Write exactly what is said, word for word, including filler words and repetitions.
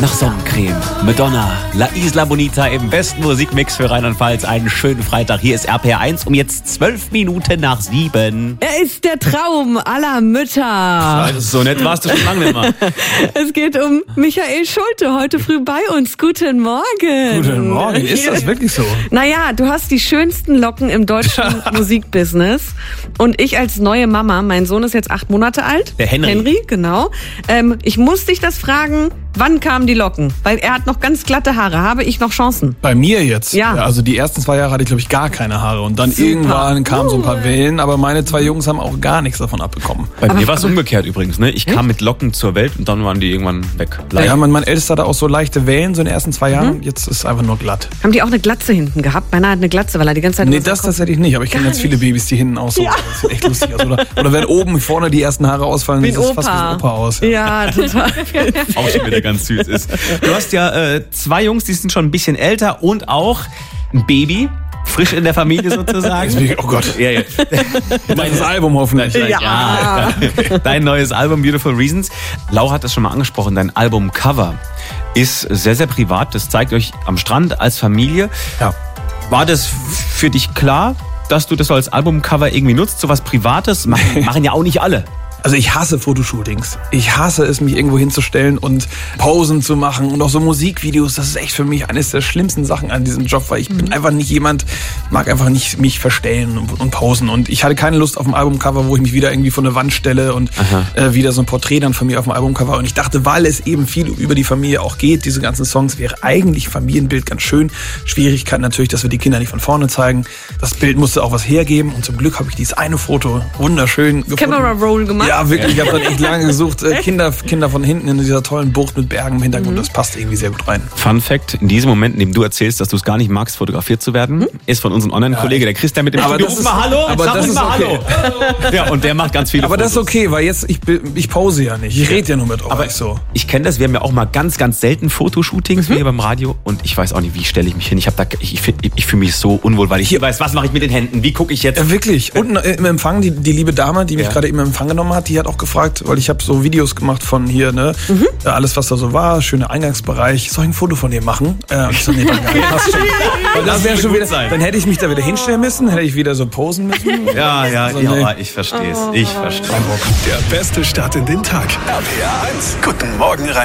nach Sonnencreme. Madonna, La Isla Bonita im besten Musikmix für Rheinland-Pfalz. Einen schönen Freitag. Hier ist R P R eins um jetzt zwölf Minuten nach sieben. Er ist der Traum aller Mütter. Also so nett warst du schon lange nicht mehr. Es geht um Michael Schulte, heute früh bei uns. Guten Morgen. Guten Morgen. Ist das wirklich so? Naja, du hast die schönsten Locken im deutschen Musikbusiness. Und ich als neue Mama, mein Sohn ist jetzt acht Monate alt. Der Henry. Henry, genau. Ähm, ich muss dich das fragen, wann kamen die Locken? Weil er hat noch ganz glatte Haare. Habe ich noch Chancen? Bei mir jetzt? Ja. Also die ersten zwei Jahre hatte ich, glaube ich, gar keine Haare. Und dann Super. irgendwann kamen so ein paar Wellen. Aber meine zwei Jungs haben auch gar nichts davon abbekommen. Bei Aber mir war es umgekehrt übrigens. Ne? Ich kam mit Locken zur Welt und dann waren die irgendwann weg. Ja, mein, mein Ältester hatte auch so leichte Wellen so in den ersten zwei Jahren. Mhm. Jetzt ist es einfach nur glatt. Haben die auch eine Glatze hinten gehabt? Meiner hat eine Glatze, weil er die ganze Zeit... Nee, über so das Kopf- tatsächlich nicht. Aber ich kenne Gar ganz viele nicht. Babys, die hinten auch so. Ja. Das sieht echt lustig aus. Oder, oder wenn oben vorne die ersten Haare ausfallen, Wie sieht ein das fast wie ein Opa. Opa aus. Ja, total. Auch schon wieder ganz süß ist. Du hast ja äh, zwei Jungs, die sind schon ein bisschen älter und auch ein Baby. Frisch in der Familie sozusagen. Deswegen, oh Gott. Ja, ja. Mein Album hoffentlich. Ja. Ja, dein neues Album Beautiful Reasons. Lau hat das schon mal angesprochen, dein Albumcover ist sehr, sehr privat. Das zeigt euch am Strand als Familie. Ja. War das für dich klar, dass du das so als Albumcover irgendwie nutzt? So was Privates machen, machen ja auch nicht alle. Also ich hasse Fotoshootings. Ich hasse es, mich irgendwo hinzustellen und Posen zu machen und auch so Musikvideos. Das ist echt für mich eines der schlimmsten Sachen an diesem Job, weil ich bin einfach nicht jemand, ich mag einfach nicht mich verstellen und, und posen. Und ich hatte keine Lust auf ein Albumcover, wo ich mich wieder irgendwie vor eine Wand stelle und äh, wieder so ein Porträt dann von mir auf dem Albumcover. Und ich dachte, weil es eben viel über die Familie auch geht, diese ganzen Songs, wäre eigentlich Familienbild ganz schön. Schwierigkeit natürlich, dass wir die Kinder nicht von vorne zeigen. Das Bild musste auch was hergeben und zum Glück habe ich dieses eine Foto wunderschön gefunden. Camera Roll gemacht. Ja, wirklich. Ich habe dann echt lange gesucht. Äh, Kinder, Kinder von hinten in dieser tollen Bucht mit Bergen im Hintergrund. Das passt irgendwie sehr gut rein. Fun Fact, in diesem Moment, in dem du erzählst, dass du es gar nicht magst, fotografiert zu werden, ist von unserem Online-Kollege, der Christian mit dem Aber Studio. das Ruf ist- mal Hallo, aber sag das ihm ist mal okay. Hallo. Ja, und der macht ganz viele Aber das ist Fotos. okay, weil jetzt, ich, ich pose ja nicht. Ich rede ja nur mit euch Aber so. ich kenne das, wir haben ja auch mal ganz, ganz selten Fotoshootings wie hier beim Radio und ich weiß auch nicht, wie stelle ich mich hin. Ich, hab da, ich, ich, ich, ich fühle mich so unwohl, weil ich hier weiß, was mache ich mit den Händen, wie gucke ich jetzt. Ja, wirklich. Und äh, im Empfang, die, die liebe Dame, die mich Ja. gerade eben im Empfang genommen hat, die hat auch gefragt, weil ich habe so Videos gemacht von hier, ne, äh, alles was da so war, schöner Eingangsbereich. Soll ich ein Foto von dir machen? Äh, und ich so, nee, danke, passt schon. Weil das wäre schon gut wieder, sein. dann hätte ich mich da wieder hinstellen müssen, hätte ich wieder so posen müssen. Ja, ja, Also, ja, nee. ich verstehe es, ich verstehe es. Der beste Start in den Tag. R P R eins. Guten Morgen, Rhein.